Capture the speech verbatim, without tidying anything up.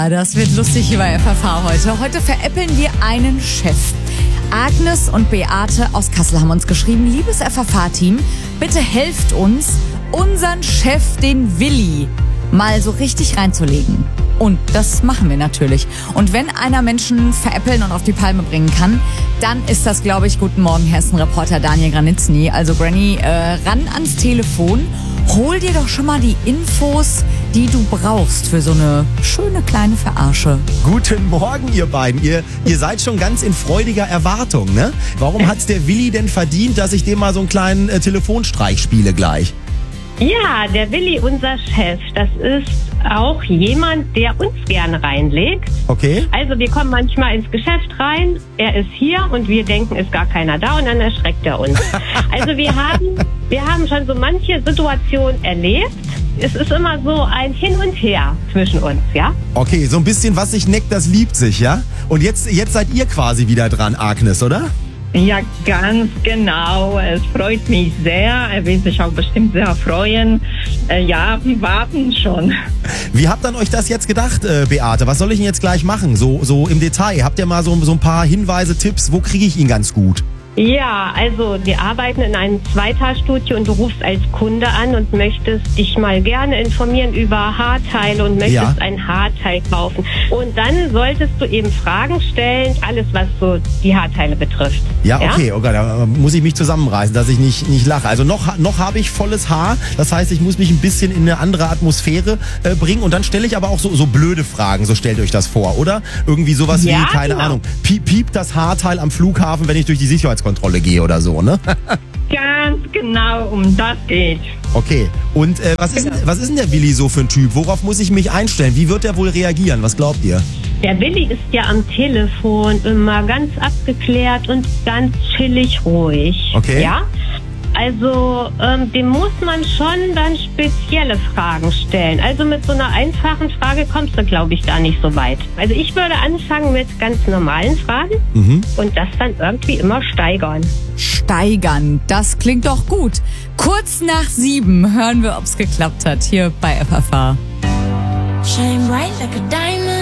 Das wird lustig hier bei F F H heute. Heute veräppeln wir einen Chef. Agnes und Beate aus Kassel haben uns geschrieben, liebes F F H-Team, bitte helft uns, unseren Chef, den Willi, mal so richtig reinzulegen. Und das machen wir natürlich. Und wenn einer Menschen veräppeln und auf die Palme bringen kann, dann ist das, glaube ich, Guten Morgen Hessen-Reporter Daniel Granitzny. Also Granny, äh, ran ans Telefon. Hol dir doch schon mal die Infos, die du brauchst für so eine schöne kleine Verarsche. Guten Morgen, ihr beiden. Ihr, ihr seid schon ganz in freudiger Erwartung, ne? Warum hat's der Willi denn verdient, dass ich dem mal so einen kleinen äh, Telefonstreich spiele gleich? Ja, der Willi, unser Chef, das ist auch jemand, der uns gerne reinlegt. Okay. Also wir kommen manchmal ins Geschäft rein, er ist hier und wir denken, ist gar keiner da und dann erschreckt er uns. Also wir haben, wir haben schon so manche Situation erlebt. Es ist immer so ein Hin und Her zwischen uns, ja? Okay, so ein bisschen was sich neckt, das liebt sich, ja? Und jetzt, jetzt seid ihr quasi wieder dran, Agnes, oder? Ja, ganz genau. Es freut mich sehr. Er wird sich auch bestimmt sehr freuen. Äh, ja, wir warten schon. Wie habt ihr euch das jetzt gedacht, äh, Beate? Was soll ich denn jetzt gleich machen? So, so im Detail. Habt ihr mal so, so ein paar Hinweise, Tipps? Wo kriege ich ihn ganz gut? Ja, also wir arbeiten in einem Zweitagsstudio und du rufst als Kunde an und möchtest dich mal gerne informieren über Haarteile und möchtest Ja. ein Haarteil kaufen. Und dann solltest du eben Fragen stellen, alles was so die Haarteile betrifft. Ja, okay, okay, da muss ich mich zusammenreißen, dass ich nicht, nicht lache. Also noch, noch habe ich volles Haar, das heißt, ich muss mich ein bisschen in eine andere Atmosphäre äh, bringen und dann stelle ich aber auch so, so blöde Fragen, so stellt euch das vor, oder? Irgendwie sowas Ja, wie, keine genau. Ahnung, piep, piept das Haarteil am Flughafen, wenn ich durch die Sicherheitskontrolle gehe oder so, ne? Ganz genau, um das geht. Okay, und äh, was, ist, denn- was ist denn der Willi so für ein Typ? Worauf muss ich mich einstellen? Wie wird er wohl reagieren? Was glaubt ihr? Der Willi ist ja am Telefon immer ganz abgeklärt und ganz chillig ruhig. Okay. Ja? Also ähm, dem muss man schon dann spezielle Fragen stellen. Also mit so einer einfachen Frage kommst du, glaube ich, da nicht so weit. Also ich würde anfangen mit ganz normalen Fragen Mhm. und das dann irgendwie immer steigern. Steigern, das klingt doch gut. Kurz nach sieben hören wir, ob's geklappt hat, hier bei F F H. Shine bright like a diamond.